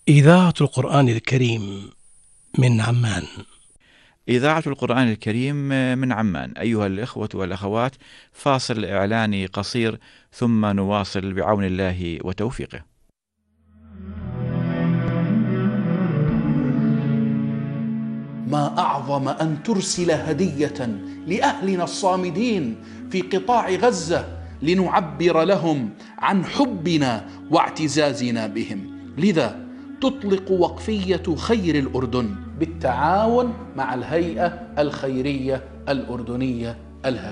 إذاعة القرآن الكريم من عمان. إذاعة القرآن الكريم من عمان. أيها الإخوة والأخوات، فاصل إعلاني قصير ثم نواصل بعون الله وتوفيقه. ما أعظم أن ترسل هدية لأهلنا الصامدين في قطاع غزة لنعبر لهم عن حبنا واعتزازنا بهم. لذا تطلق وقفية خير الأردن بالتعاون مع الهيئة الخيرية الأردنية الهاشمية